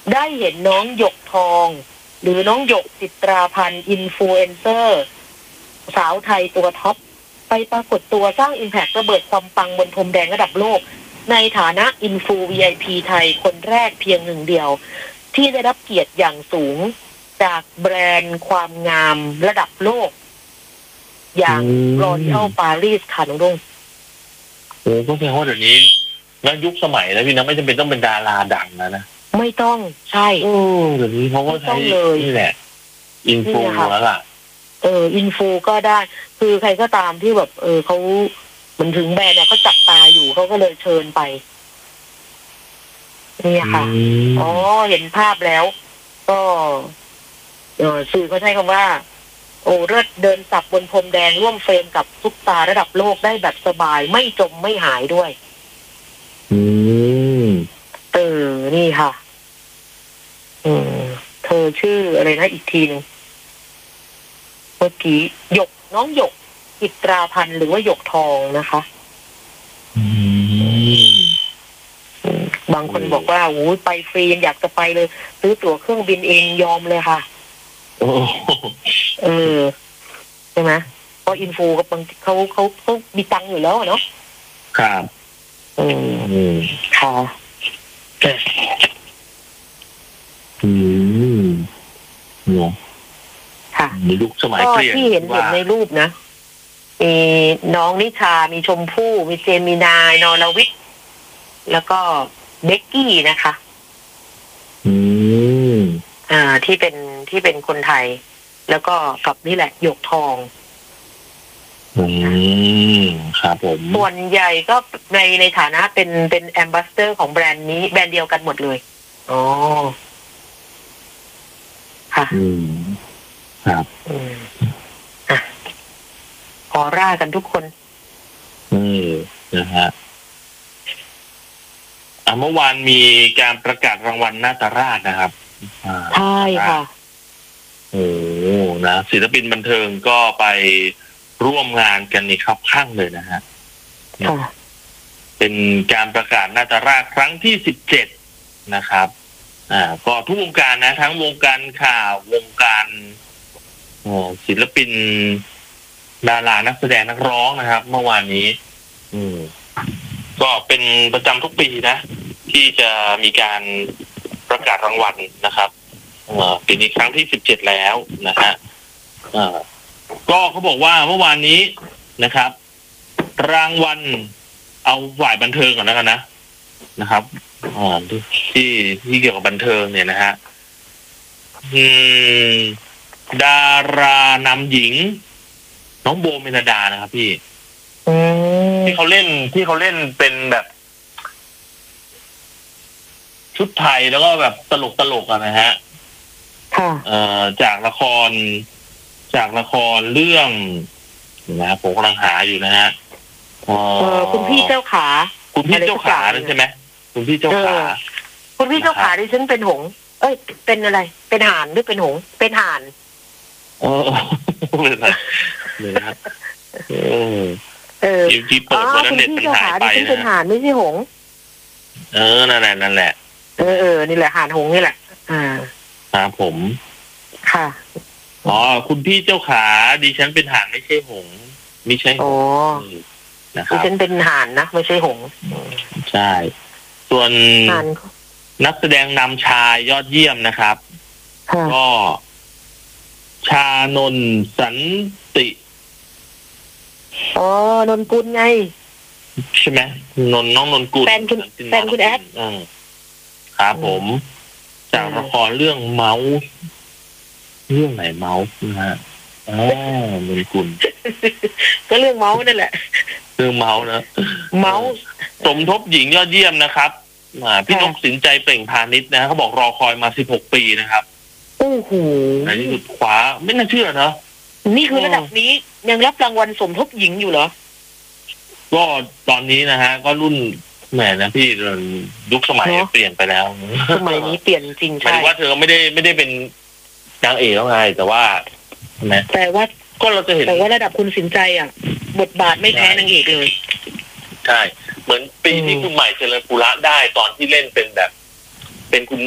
ได้เห็นน้องหยกทองหรือน้องหยกจิตราพันธ์อินฟลูเอนเซอร์สาวไทยตัวท็อปไปปรากฏตัวสร้างอิมแพคระเบิดความปังบนพรมแดงระดับโลกในฐานะอินฟู VIP ไทยคนแรกเพียงหนึ่งเดียวที่ได้รับเกียรติอย่างสูงจากแบรนด์ความงามระดับโลกอย่างรอยัลปารีสค่ะน้องรุ่งโอ้ก็แสดงว่าเดี๋ยวนี้แล้วยุคสมัยแล้วพี่นะไม่จำเป็นต้องเป็นดาราดังนะไม่ต้องใช่เดี๋ยวนี้เขาก็ใช้นี่แหละอินฟูแล้วล่ะอินฟูก็ได้คือใครก็ตามที่แบบเขามันถึงแบรนด์เนี่ยเขาจับตาอยู่เขาก็เลยเชิญไปนี่ค่ะอ๋อเห็นภาพแล้วก็สื่อเขาใช้คำว่าโอ้เลิศเดินสับบนพรมแดงร่วมเฟรมกับซุปตาระดับโลกได้แบบสบายไม่จมไม่หายด้วยนี่ค่ะเธอชื่ออะไรนะอีกทีนึงเมื่อกี้หยกน้องหยกจิตราพันธ์หรือว่าหยกทองนะคะบางคนบอกว่าโอ้ยไปฟรีอยากจะไปเลยซื้อตั๋วเครื่องบินเองยอมเลยค่ะใช่ไหมเพราะอินฟูกับบางเขามีตังค์อยู่แล้วเนาะครับค่ะค่ะในยุคสมัยเปลี่ยนที่เห็นในรูปนะมีน้องนิชามีชมพู่มีเจมินายนรวิทย์แล้วก็เบกกี้นะคะที่เป็นคนไทยแล้วก็กับนี่แหละหยกทองครับผมส่วนใหญ่ก็ในฐานะเป็นแอมบาสเดอร์ของแบรนด์นี้แบรนด์เดียวกันหมดเลยอ๋อค่ะครับขอร่ากันทุกคนนะฮะเมื่อวานมีการประกาศรางวัลนาตราชนะครับใช่ค่ะโอ้นะศิลปินบันเทิงก็ไปร่วมงานกันนี่ครับข้างเลยนะฮะเป็นการประกาศนาตราชครั้งที่17นะครับก็ทุกวงการนะทั้งวงการข่าววงการศิลปินดารานักแสดงนักร้องนะครับเมื่อวานนี้ก็เป็นประจำทุกปีนะที่จะมีการประกาศรางวัลนะครับปีนี้ครั้งที่17แล้วนะฮะก็เขาบอกว่าเมื่อวานนี้นะครับรางวัลเอาฝ่ายบันเทิงก่อนแล้วกันนะครับที่เกี่ยวกับบันเทิงเนี่ยนะฮะดารานำหญิงน้องโบเมลดานะครับพี่ที่เขาเล่นเป็นแบบชุดไทยแล้วก็แบบตลกนะฮะจากละครเรื่องนะผมกำลังหาอยู่นะฮะคุณพี่เจ้าขานั่นใช่ไหมคุณพี่เจ้าขาดิฉันเป็นหงเป็นอะไรเป็นห่านหรือเป็นหงเป็นห่านเลยนะที่เปิดวันนั้นเน็ตมันหายไปนะเป็นห่านไม่ใช่หงนั่นแหละนี่แหละห่านหงนี่แหละครับผมค่ะคุณพี่เจ้าขาดิฉันเป็นห่านไม่ใช่หงไม่ใช่หงนะครับดิฉันเป็นห่านนะไม่ใช่หงใช่ส่วนนักแสดงนำชายยอดเยี่ยมนะครับก็ชานนท์สันตินนกุลไงใช่ไหมน้องนนกุลแฟนคุณแอดครับผมจากละครเรื่องเมาส์เรื่องไหนเมาส์นะฮะนนกุลก็เรื่องเมาส์นั่นแหละเรื่องเมาส์นะเมาส์สมทบหญิงยอดเยี่ยมนะครับพี่นกสินใจเปล่งพาณิชย์นะเขาบอกรอคอยมา16ปีนะครับโอ้โหในที่สุดคว้าไม่น่าเชื่อเนาะนี่คือระดับนี้ยังรับรางวัลสมทบหญิงอยู่เหรอก็ตอนนี้นะฮะก็รุ่นแหมนะพี่ยุคสมัยเปลี่ยนไปแล้วสมัยนี้เปลี่ยนจริงใช่หมายว่าเธอไม่ได้เป็นนางเอกแล้วไงแต่ว่าแต่ว่าก็เราจะเห็นแต่ว่าระดับคุณสินใจบทบาทไม่แพ้นางเอกเลยใช่เหมือนปีที่คุณใหม่เจริญปุระได้ตอนที่เล่นเป็นแบบเป็นคุณ